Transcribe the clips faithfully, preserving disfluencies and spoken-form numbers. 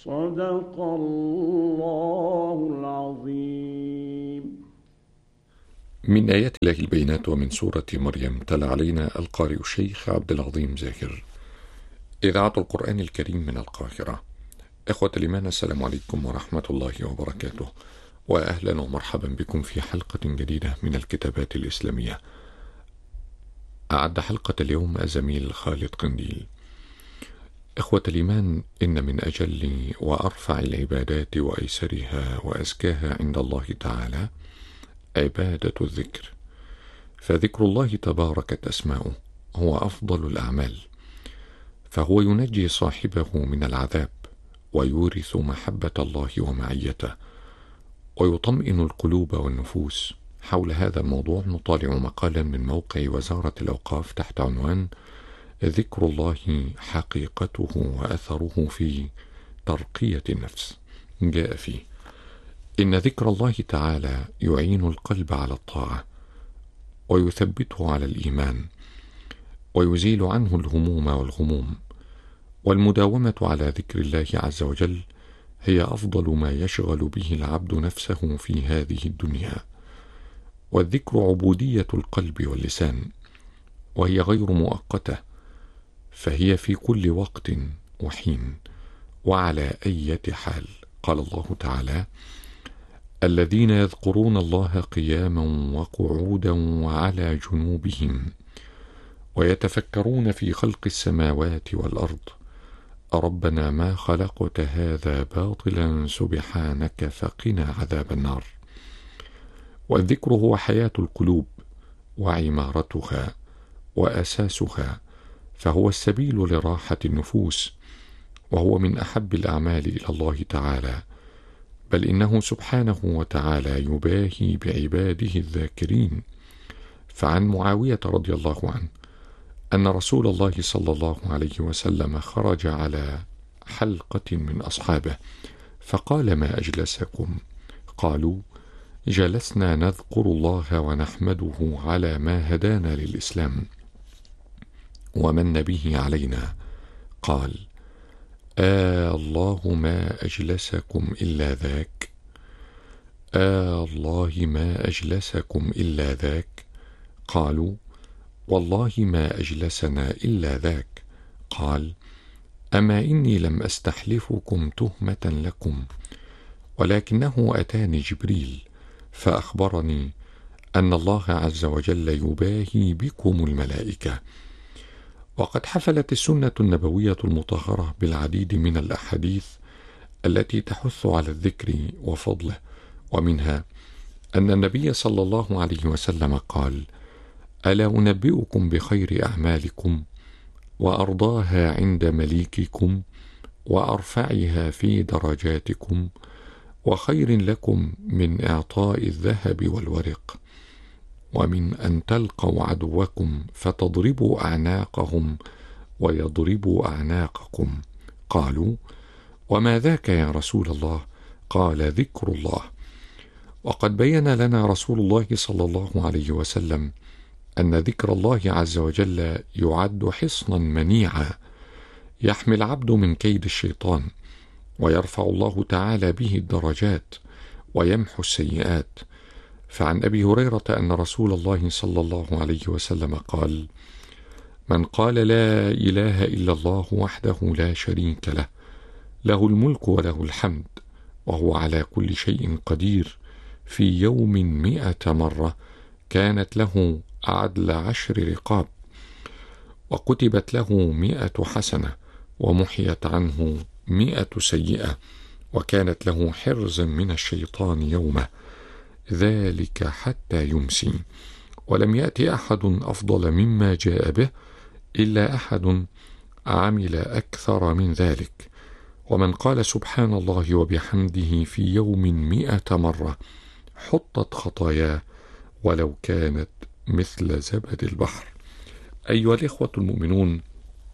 صدق الله العظيم. من آيات الله البينات ومن سورة مريم تلا علينا القارئ الشيخ عبد العظيم زاهر. إذاعة القرآن الكريم من القاهرة. إخوة الإيمان، السلام عليكم ورحمة الله وبركاته، وأهلا ومرحبا بكم في حلقة جديدة من الكتابات الإسلامية. أعد حلقة اليوم الزميل خالد قنديل. إخوة الإيمان، إن من أجل وأرفع العبادات وأيسرها وأزكاها عند الله تعالى عبادة الذكر، فذكر الله تباركت أسماؤه هو أفضل الأعمال، فهو ينجي صاحبه من العذاب ويورث محبة الله ومعيته ويطمئن القلوب والنفوس. حول هذا الموضوع نطالع مقالا من موقع وزارة الأوقاف تحت عنوان ذكر الله حقيقته وأثره في ترقية النفس. جاء فيه: إن ذكر الله تعالى يعين القلب على الطاعة ويثبته على الإيمان ويزيل عنه الهموم والغموم، والمداومة على ذكر الله عز وجل هي أفضل ما يشغل به العبد نفسه في هذه الدنيا. والذكر عبودية القلب واللسان، وهي غير مؤقتة، فهي في كل وقت وحين وعلى أي حال. قال الله تعالى: الذين يذكرون الله قياما وقعودا وعلى جنوبهم ويتفكرون في خلق السماوات والأرض ربنا ما خلقت هذا باطلا سبحانك فقنا عذاب النار. والذكر هو حياة القلوب وعمارتها وأساسها، فهو السبيل لراحة النفوس، وهو من أحب الأعمال إلى الله تعالى، بل إنه سبحانه وتعالى يباهي بعباده الذاكرين. فعن معاوية رضي الله عنه أن رسول الله صلى الله عليه وسلم خرج على حلقة من أصحابه فقال: ما أجلسكم؟ قالوا: جلسنا نذكر الله ونحمده على ما هدانا للإسلام ومن به علينا. قال: آه الله ما أجلسكم إلا ذاك، آه الله ما أجلسكم إلا ذاك. قالوا: والله ما أجلسنا إلا ذاك. قال: أما إني لم أستحلفكم تهمة لكم، ولكنه أتاني جبريل فأخبرني أن الله عز وجل يباهي بكم الملائكة. وقد حفلت السنة النبوية المطهرة بالعديد من الأحاديث التي تحث على الذكر وفضله، ومنها أن النبي صلى الله عليه وسلم قال: ألا أنبئكم بخير أعمالكم وأرضاها عند مليككم وأرفعها في درجاتكم وخير لكم من إعطاء الذهب والورق ومن أن تلقوا عدوكم فتضربوا أعناقهم ويضربوا أعناقكم. قالوا: وما ذاك يا رسول الله؟ قال: ذكر الله. وقد بين لنا رسول الله صلى الله عليه وسلم أن ذكر الله عز وجل يعد حصنا منيعا يحمي العبد من كيد الشيطان، ويرفع الله تعالى به الدرجات ويمحو السيئات. فعن أبي هريرة أن رسول الله صلى الله عليه وسلم قال: من قال لا إله إلا الله وحده لا شريك له، له الملك وله الحمد وهو على كل شيء قدير، في يوم مئة مرة كانت له عدل عشر رقاب، وكتبت له مئة حسنة ومحيت عنه مئة سيئة، وكانت له حرزا من الشيطان يومه، ذلك حتى يمسي. ولم يأتي أحد أفضل مما جاء به إلا أحد عمل أكثر من ذلك. ومن قال سبحان الله وبحمده في يوم مئة مرة حطت خطاياه ولو كانت مثل زبد البحر. أيها الإخوة المؤمنون،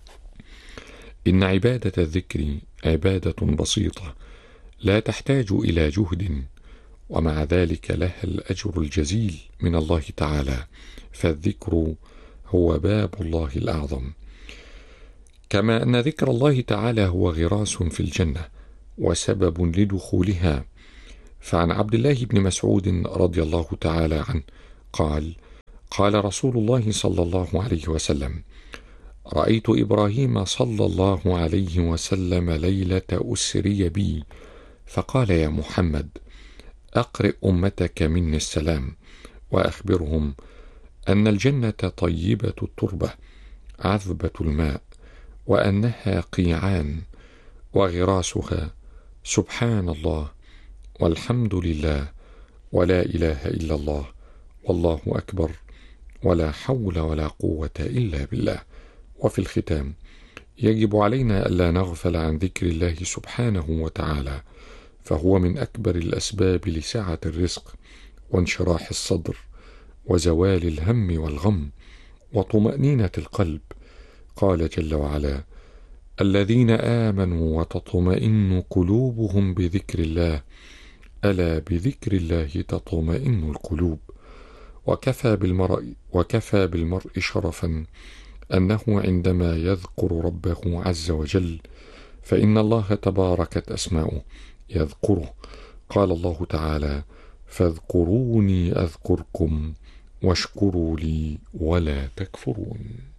إن عبادة الذكر عبادة بسيطة لا تحتاج إلى جهد، ومع ذلك لها الأجر الجزيل من الله تعالى، فالذكر هو باب الله الأعظم. كما أن ذكر الله تعالى هو غراس في الجنة، وسبب لدخولها. فعن عبد الله بن مسعود رضي الله تعالى عنه قال: قال رسول الله صلى الله عليه وسلم: رأيت إبراهيم صلى الله عليه وسلم ليلة أسري بي فقال: يا محمد، أقرئ أمتك مني السلام، وأخبرهم أن الجنة طيبة التربة عذبة الماء، وأنها قيعان، وغراسها سبحان الله والحمد لله ولا إله إلا الله والله أكبر ولا حول ولا قوة إلا بالله. وفي الختام يجب علينا ألا نغفل عن ذكر الله سبحانه وتعالى، فهو من أكبر الأسباب لسعة الرزق وانشراح الصدر وزوال الهم والغم وطمأنينة القلب. قال جل وعلا: الذين آمنوا وتطمئن قلوبهم بذكر الله، ألا بذكر الله تطمئن القلوب. وكفى بالمرء, وكفى بالمرء شرفا أنه عندما يذكر ربه عز وجل فإن الله تباركت أسماؤه يذكره. قال الله تعالى: فاذكروني أذكركم واشكروا لي ولا تكفرون.